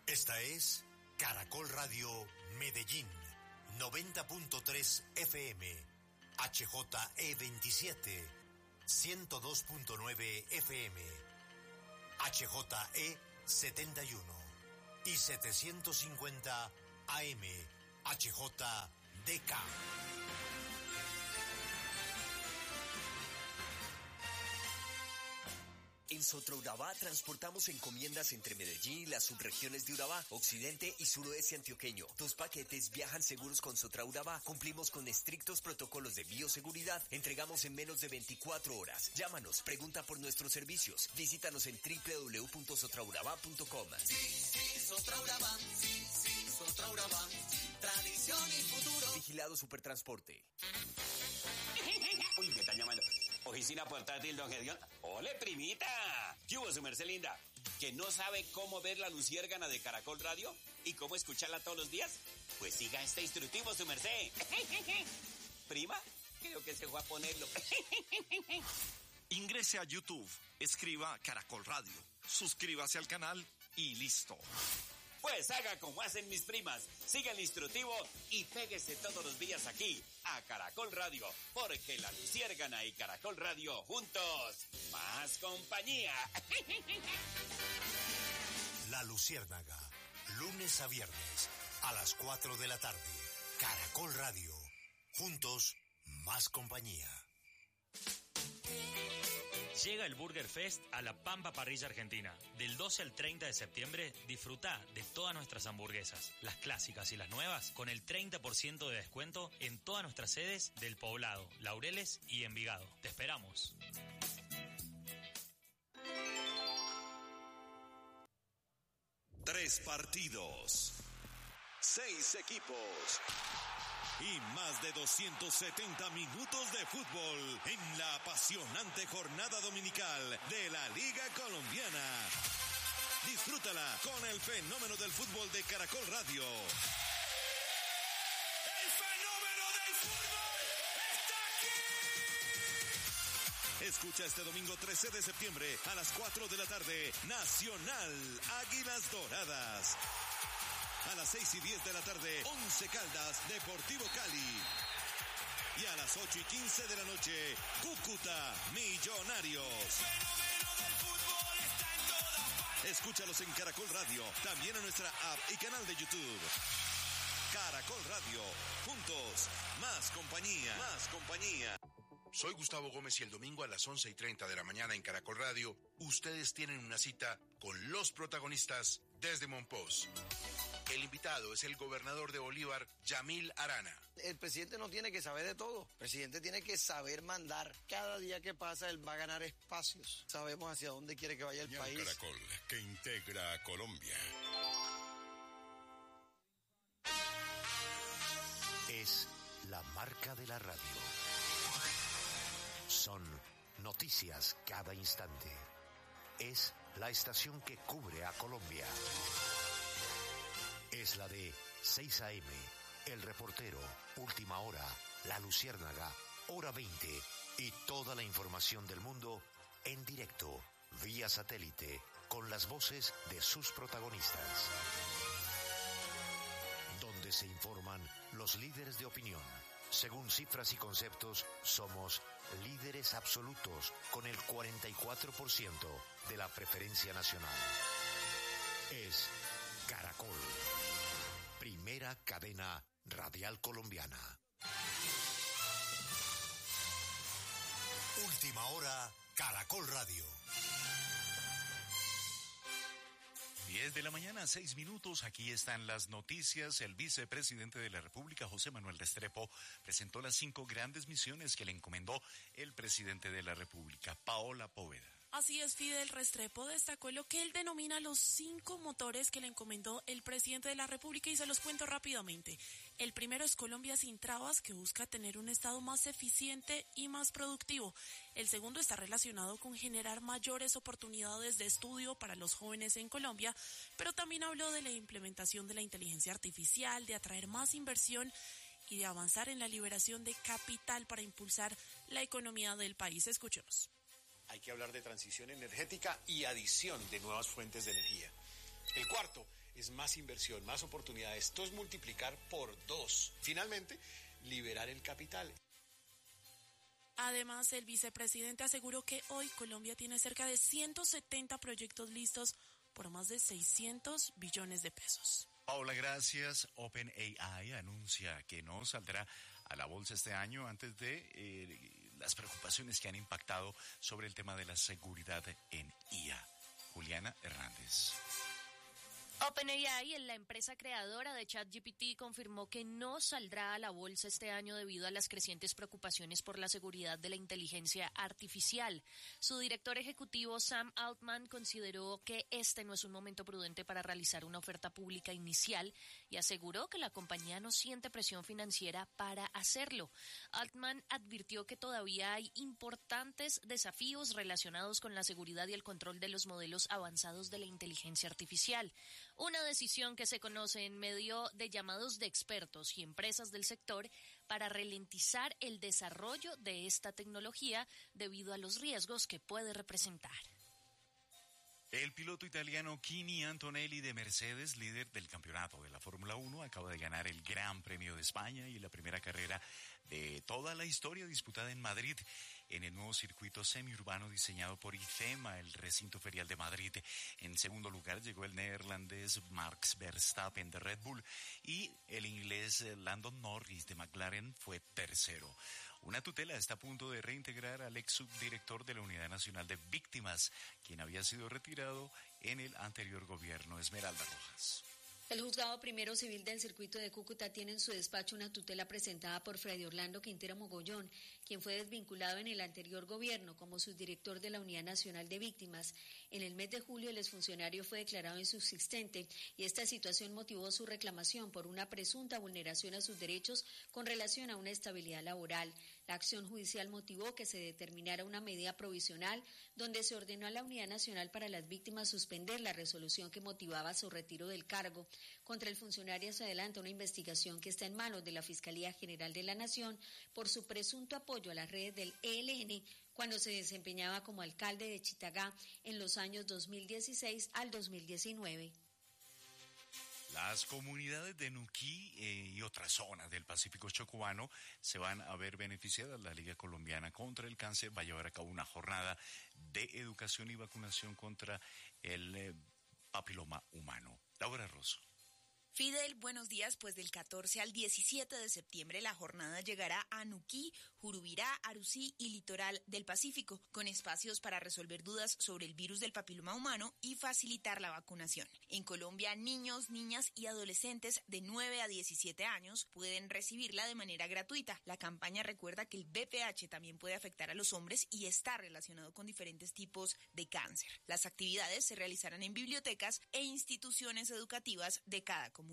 Esta es Caracol Radio Medellín, 90.3 FM, HJE27, 102.9 FM, HJE71 y 750 AM, HJDK. En Sotraurabá transportamos encomiendas entre Medellín y las subregiones de Urabá, occidente y suroeste antioqueño. Tus paquetes viajan seguros con Sotraurabá. Cumplimos con estrictos protocolos de bioseguridad. Entregamos en menos de 24 horas. Llámanos, pregunta por nuestros servicios. Visítanos en www.sotraurabá.com. Sí, Sotraurabá. Sí, Sotraurabá. Tradición y futuro. Vigilado Supertransporte. Uy, me están llamando. Oficina portátil, don Gedeón. ¡Ole, primita! ¿Qué hubo, su merced linda? ¿Que no sabe cómo ver la luciérgana de Caracol Radio? ¿Y cómo escucharla todos los días? Pues siga este instructivo, su merced. ¿Prima? Creo que se fue a ponerlo. Ingrese a YouTube, escriba Caracol Radio, suscríbase al canal y listo. Pues haga como hacen mis primas, siga el instructivo y péguese todos los días aquí, a Caracol Radio, porque la luciérgana y Caracol Radio juntos, más compañía. La Luciérnaga, lunes a viernes, a las 4 de la tarde, Caracol Radio, juntos, más compañía. Llega el Burger Fest a La Pampa Parrilla Argentina. Del 12 al 30 de septiembre, disfruta de todas nuestras hamburguesas, las clásicas y las nuevas, con el 30% de descuento en todas nuestras sedes del Poblado, Laureles y Envigado. Te esperamos. Tres partidos, 6 equipos y más de 270 minutos de fútbol en la apasionante jornada dominical de la Liga Colombiana. Disfrútala con el fenómeno del fútbol de Caracol Radio. ¡El fenómeno del fútbol está aquí! Escucha este domingo 13 de septiembre a las 4 de la tarde, Nacional Águilas Doradas. A las 6:10 de la tarde, 11 Caldas, Deportivo Cali. Y a las 8:15 de la noche, Cúcuta, Millonarios. El fenómeno del fútbol está en todas partes. Escúchalos en Caracol Radio, también en nuestra app y canal de YouTube. Caracol Radio, juntos, más compañía, más compañía. Soy Gustavo Gómez y el domingo a las 11:30 de la mañana en Caracol Radio, ustedes tienen una cita con los protagonistas desde Monpós. El invitado es el gobernador de Bolívar, Yamil Arana. El presidente no tiene que saber de todo. El presidente tiene que saber mandar. Cada día que pasa, él va a ganar espacios. Sabemos hacia dónde quiere que vaya el país. Caracol, que integra a Colombia. Es la marca de la radio. Son noticias cada instante. Es la estación que cubre a Colombia. Es la de 6 AM, El Reportero, Última Hora, La Luciérnaga, Hora 20 y toda la información del mundo en directo, vía satélite, con las voces de sus protagonistas. Donde se informan los líderes de opinión. Según cifras y conceptos, somos líderes absolutos con el 44% de la preferencia nacional. Es Caracol, primera cadena radial colombiana. Última hora, Caracol Radio. 10 de la mañana, 6 minutos. Aquí están las noticias. El vicepresidente de la República, José Manuel Restrepo, presentó las 5 grandes misiones que le encomendó el presidente de la República, Paola Poveda. Así es, Fidel Restrepo destacó lo que él denomina los 5 motores que le encomendó el presidente de la República y se los cuento rápidamente. El primero es Colombia sin trabas, que busca tener un Estado más eficiente y más productivo. El segundo está relacionado con generar mayores oportunidades de estudio para los jóvenes en Colombia, pero también habló de la implementación de la inteligencia artificial, de atraer más inversión y de avanzar en la liberación de capital para impulsar la economía del país. Escuchemos. Hay que hablar de transición energética y adición de nuevas fuentes de energía. El cuarto es más inversión, más oportunidades. Esto es multiplicar por 2. Finalmente, liberar el capital. Además, el vicepresidente aseguró que hoy Colombia tiene cerca de 170 proyectos listos por más de 600 billones de pesos. Paola, gracias. OpenAI anuncia que no saldrá a la bolsa este año antes de las preocupaciones que han impactado sobre el tema de la seguridad en IA. Juliana Hernández. OpenAI, la empresa creadora de ChatGPT, confirmó que no saldrá a la bolsa este año debido a las crecientes preocupaciones por la seguridad de la inteligencia artificial. Su director ejecutivo, Sam Altman, consideró que este no es un momento prudente para realizar una oferta pública inicial y aseguró que la compañía no siente presión financiera para hacerlo. Altman advirtió que todavía hay importantes desafíos relacionados con la seguridad y el control de los modelos avanzados de la inteligencia artificial. Una decisión que se conoce en medio de llamados de expertos y empresas del sector para ralentizar el desarrollo de esta tecnología debido a los riesgos que puede representar. El piloto italiano Kimi Antonelli de Mercedes, líder del campeonato de la Fórmula 1, acaba de ganar el Gran Premio de España y la primera carrera de toda la historia disputada en Madrid, en el nuevo circuito semiurbano diseñado por IFEMA, el recinto ferial de Madrid. En segundo lugar llegó el neerlandés Max Verstappen de Red Bull y el inglés Lando Norris de McLaren fue tercero. Una tutela está a punto de reintegrar al ex subdirector de la Unidad Nacional de Víctimas, quien había sido retirado en el anterior gobierno. Esmeralda Rojas. El Juzgado Primero Civil del Circuito de Cúcuta tiene en su despacho una tutela presentada por Freddy Orlando Quintero Mogollón, quien fue desvinculado en el anterior gobierno como subdirector de la Unidad Nacional de Víctimas. En el mes de julio el exfuncionario fue declarado insubsistente y esta situación motivó su reclamación por una presunta vulneración a sus derechos con relación a una estabilidad laboral. La acción judicial motivó que se determinara una medida provisional donde se ordenó a la Unidad Nacional para las Víctimas suspender la resolución que motivaba su retiro del cargo. Contra el funcionario se adelanta una investigación que está en manos de la Fiscalía General de la Nación por su presunto apoyo a las redes del ELN cuando se desempeñaba como alcalde de Chitagá en los años 2016 al 2019. Las comunidades de Nuquí y otras zonas del Pacífico chocobano se van a ver beneficiadas. La Liga Colombiana contra el Cáncer va a llevar a cabo una jornada de educación y vacunación contra el papiloma humano. Laura Rosso. Fidel, buenos días. Pues del 14 al 17 de septiembre la jornada llegará a Nuquí, Jurubirá, Arusí y Litoral del Pacífico, con espacios para resolver dudas sobre el virus del papiloma humano y facilitar la vacunación. En Colombia, niños, niñas y adolescentes de 9 a 17 años pueden recibirla de manera gratuita. La campaña recuerda que el VPH también puede afectar a los hombres y está relacionado con diferentes tipos de cáncer. Las actividades se realizarán en bibliotecas e instituciones educativas de cada comunidad.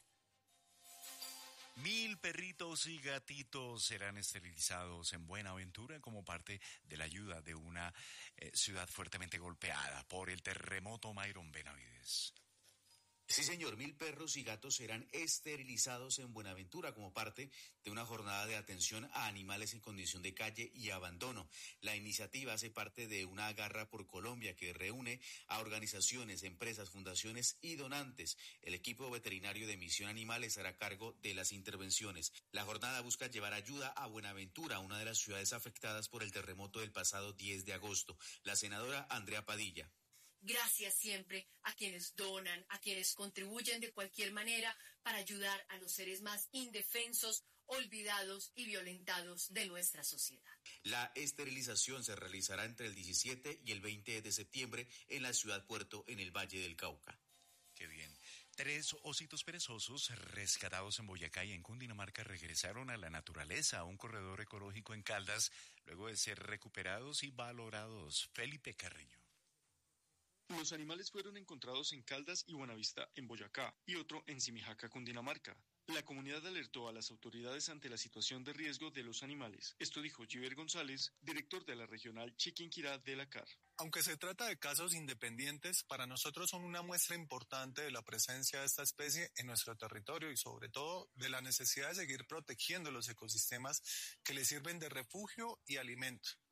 1000 perritos y gatitos serán esterilizados en Buenaventura como parte de la ayuda de una ciudad fuertemente golpeada por el terremoto. Mayron Benavides. Sí, señor, 1000 perros y gatos serán esterilizados en Buenaventura como parte de una jornada de atención a animales en condición de calle y abandono. La iniciativa hace parte de una garra por Colombia que reúne a organizaciones, empresas, fundaciones y donantes. El equipo veterinario de Misión Animal estará a cargo de las intervenciones. La jornada busca llevar ayuda a Buenaventura, una de las ciudades afectadas por el terremoto del pasado 10 de agosto. La senadora Andrea Padilla. Gracias siempre a quienes donan, a quienes contribuyen de cualquier manera para ayudar a los seres más indefensos, olvidados y violentados de nuestra sociedad. La esterilización se realizará entre el 17 y el 20 de septiembre en la ciudad puerto en el Valle del Cauca. Qué bien. 3 ositos perezosos rescatados en Boyacá y en Cundinamarca regresaron a la naturaleza, a un corredor ecológico en Caldas, luego de ser recuperados y valorados. Felipe Carreño. Los animales fueron encontrados en Caldas y Buenavista, en Boyacá, y otro en Simijaca, Cundinamarca. La comunidad alertó a las autoridades ante la situación de riesgo de los animales. Esto dijo Giver González, director de la regional Chiquinquirá de la CAR. Aunque se trata de casos independientes, para nosotros son una muestra importante de la presencia de esta especie en nuestro territorio y sobre todo de la necesidad de seguir protegiendo los ecosistemas que le sirven de refugio y alimento.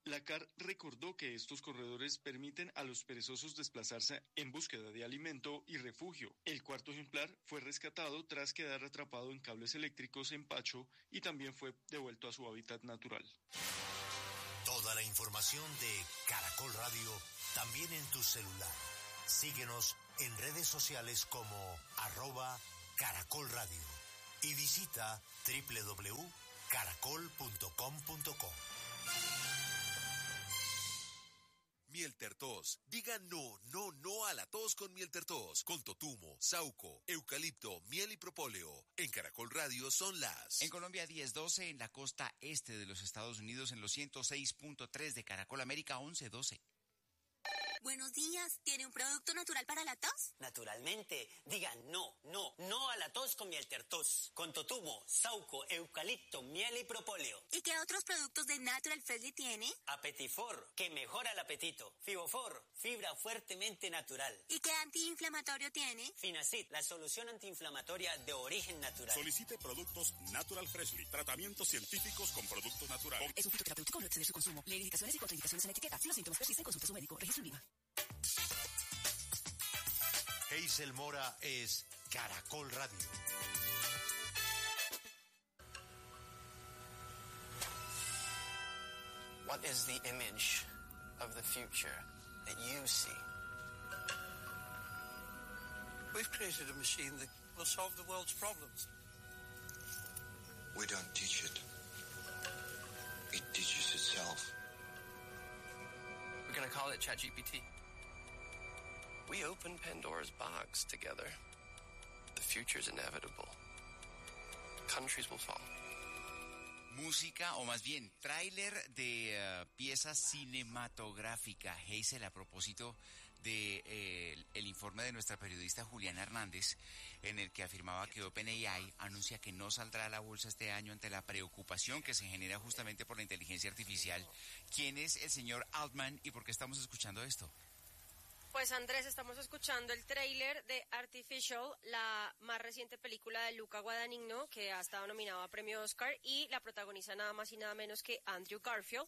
La CAR recordó que estos corredores permiten a los perezosos desplazarse en búsqueda de alimento y refugio. El cuarto ejemplar fue rescatado tras quedar atrapado en cables eléctricos en Pacho y también fue devuelto a su hábitat natural. Toda la información de Caracol Radio también en tu celular. Síguenos en redes sociales como @Caracol Radio y visita www.caracol.com.co. Miel Tertos. Diga no, no, no a la tos con Miel Tertos. Con totumo, sauco, eucalipto, miel y propóleo. En Caracol Radio son las... En Colombia 10:12, en la costa este de los Estados Unidos en los 106.3 de Caracol América 11:12. Buenos días, ¿tiene un producto natural para la tos? Naturalmente, diga no, no, no a la tos con Miel Tertos. Con totumo, sauco, eucalipto, miel y propóleo. ¿Y qué otros productos de Natural Freshly tiene? Apetifor, que mejora el apetito. Fibofor, fibra fuertemente natural. ¿Y qué antiinflamatorio tiene? Finacid, la solución antiinflamatoria de origen natural. Solicite productos Natural Freshly, tratamientos científicos con productos naturales. Es un fitoterapéutico, no exceder su consumo. Lee indicaciones y contraindicaciones en la etiqueta. Si los síntomas persisten, consulte a su médico. Registro INVIMA. Hazel Mora es Caracol Radio. What is the image of the future that you see? We've created a machine that will solve the world's problems. We don't teach it. It teaches itself. We're going to call it ChatGPT. We open Pandora's box together. The future's inevitable. Countries will fall. Música, o más bien, tráiler de pieza cinematográfica. Hazel, a propósito de el informe de nuestra periodista Juliana Hernández, en el que afirmaba que OpenAI anuncia que no saldrá a la bolsa este año ante la preocupación que se genera justamente por la inteligencia artificial. ¿Quién es el señor Altman y por qué estamos escuchando esto? Pues Andrés, estamos escuchando el tráiler de Artificial, la más reciente película de Luca Guadagnino, que ha estado nominado a premio Oscar, y la protagoniza nada más y nada menos que Andrew Garfield.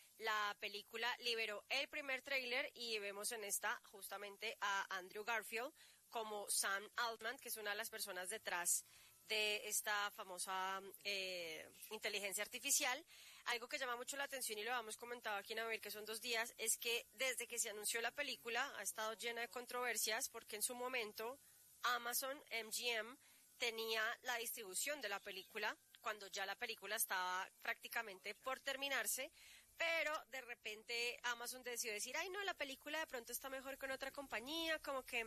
La película liberó el primer tráiler y vemos en esta justamente a Andrew Garfield como Sam Altman, que es una de las personas detrás de esta famosa inteligencia artificial. Algo que llama mucho la atención y lo hemos comentado aquí en Abrir, que son 2 días, es que desde que se anunció la película ha estado llena de controversias porque en su momento Amazon MGM tenía la distribución de la película cuando ya la película estaba prácticamente por terminarse, pero de repente Amazon decidió decir, ay no, la película de pronto está mejor con otra compañía, como que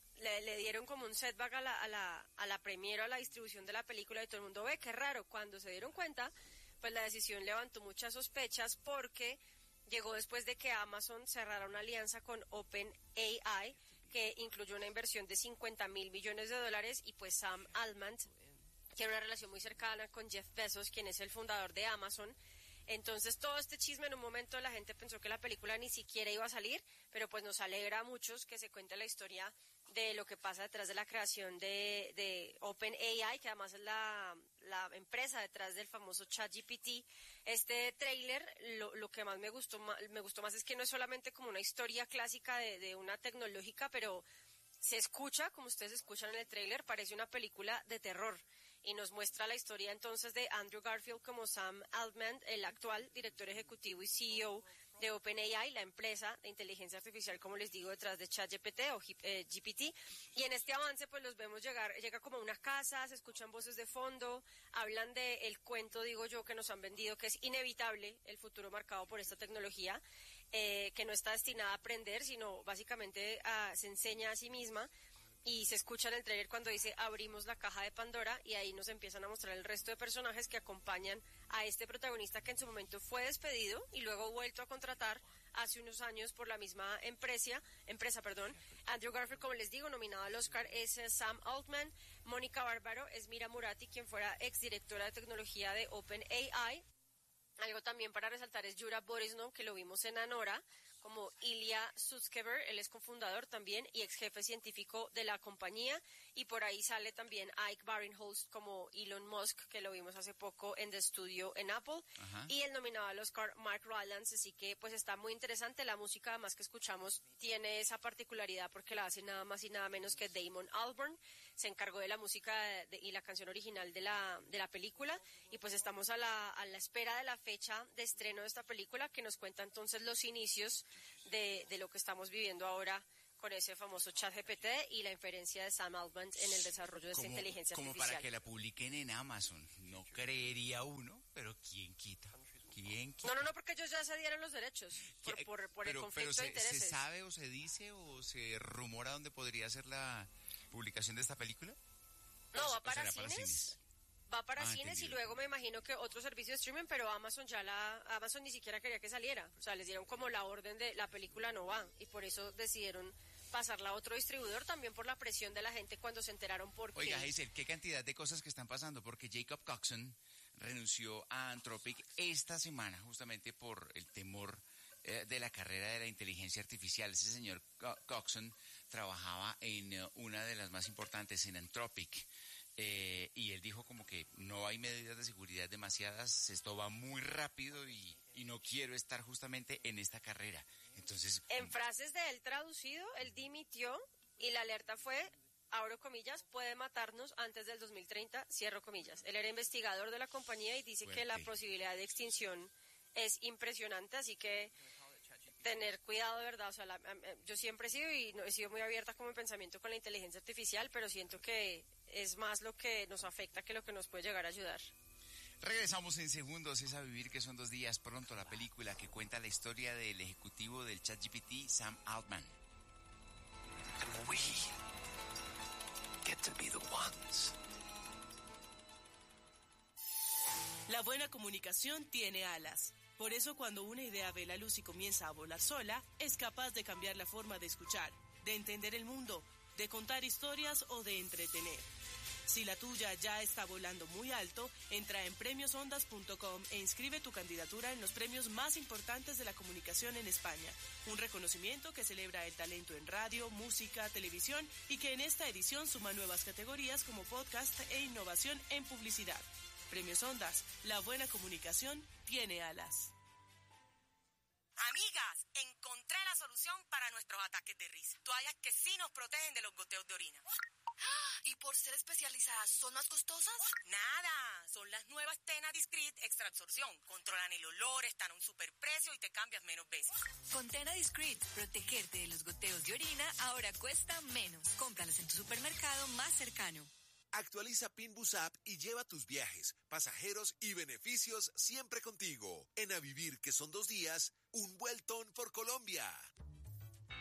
le dieron como un setback a la premiere, a la distribución de la película, y todo el mundo ve, qué raro. Cuando se dieron cuenta, pues la decisión levantó muchas sospechas porque llegó después de que Amazon cerrara una alianza con OpenAI, que incluyó una inversión de $50 mil millones, y pues Sam Altman tiene una relación muy cercana con Jeff Bezos, quien es el fundador de Amazon. Entonces todo este chisme, en un momento la gente pensó que la película ni siquiera iba a salir, pero pues nos alegra a muchos que se cuente la historia de lo que pasa detrás de la creación de OpenAI, que además es la empresa detrás del famoso ChatGPT. Este tráiler, lo que más me gustó más es que no es solamente como una historia clásica de una tecnológica, pero se escucha, como ustedes escuchan en el tráiler, parece una película de terror. Y nos muestra la historia entonces de Andrew Garfield como Sam Altman, el actual director ejecutivo y CEO de OpenAI, la empresa de inteligencia artificial, como les digo, detrás de ChatGPT o GPT. Y en este avance pues los vemos llega como a una casa, se escuchan voces de fondo, hablan del cuento, digo yo, que nos han vendido, que es inevitable el futuro marcado por esta tecnología, que no está destinada a aprender, sino básicamente se enseña a sí misma. Y se escucha en el tráiler cuando dice abrimos la caja de Pandora, y ahí nos empiezan a mostrar el resto de personajes que acompañan a este protagonista, que en su momento fue despedido y luego vuelto a contratar hace unos años por la misma empresa. Andrew Garfield, como les digo, nominado al Oscar, es Sam Altman. Mónica Bárbaro es Mira Murati, quien fuera exdirectora de tecnología de OpenAI. Algo también para resaltar es Yura Borisov, que lo vimos en Anora como Ilya Sutskever, él es cofundador también y ex jefe científico de la compañía, y por ahí sale también Ike Barinholtz como Elon Musk, que lo vimos hace poco en The Studio en Apple, y el nominado al Oscar Mark Rylance, así que pues está muy interesante. La música además que escuchamos tiene esa particularidad porque la hace nada más y nada menos que Damon Albarn, se encargó de la música y la canción original de la película, y pues estamos a la espera de la fecha de estreno de esta película, que nos cuenta entonces los inicios de lo que estamos viviendo ahora con ese famoso ChatGPT y la inferencia de Sam Altman en el desarrollo de esta inteligencia artificial. Como para que la publiquen en Amazon, no creería uno, pero ¿quién quita? ¿Quién quita? No, porque ellos ya se dieron los derechos por el conflicto de intereses. ¿Se sabe o se dice o se rumora dónde podría ser la publicación de esta película? No, va para cines. Va para cines entendido. Y luego me imagino que otro servicio de streaming, pero Amazon ni siquiera quería que saliera. O sea, les dieron como la orden de la película no va, y por eso decidieron pasarla a otro distribuidor, también por la presión de la gente cuando se enteraron porque... Oiga, Hazel, qué cantidad de cosas que están pasando, porque Jacob Coxon renunció a Anthropic esta semana justamente por el temor de la carrera de la inteligencia artificial. Ese señor Coxon trabajaba en una de las más importantes, en Anthropic, y él dijo como que no hay medidas de seguridad demasiadas, esto va muy rápido y no quiero estar justamente en esta carrera. Entonces, en frases de él traducido, él dimitió y la alerta fue, abro comillas, puede matarnos antes del 2030, cierro comillas. Él era investigador de la compañía y dice que la posibilidad de extinción es impresionante, así que tener cuidado de verdad. O sea, yo siempre he sido muy abierta como en pensamiento con la inteligencia artificial, pero siento que es más lo que nos afecta que lo que nos puede llegar a ayudar. Regresamos en segundos, es A Vivir, que son 2 días pronto, la película que cuenta la historia del ejecutivo del ChatGPT, Sam Altman. And we get to be the ones. La buena comunicación tiene alas. Por eso cuando una idea ve la luz y comienza a volar sola, es capaz de cambiar la forma de escuchar, de entender el mundo, de contar historias o de entretener. Si la tuya ya está volando muy alto, entra en premiosondas.com e inscribe tu candidatura en los premios más importantes de la comunicación en España. Un reconocimiento que celebra el talento en radio, música, televisión y que en esta edición suma nuevas categorías como podcast e innovación en publicidad. Premios Ondas, la buena comunicación tiene alas. Amigas, encontré la solución para nuestros ataques de risa. Toallas que sí nos protegen de los goteos de orina. ¿Y por ser especializadas son más costosas? Nada, son las nuevas Tena Discreet Extra Absorción. Controlan el olor, están a un superprecio y te cambias menos veces. Con Tena Discreet, protegerte de los goteos de orina ahora cuesta menos. Cómpralas en tu supermercado más cercano. Actualiza Pinbus App y lleva tus viajes, pasajeros y beneficios siempre contigo. En A Vivir, que son 2 días, un vueltón por Colombia.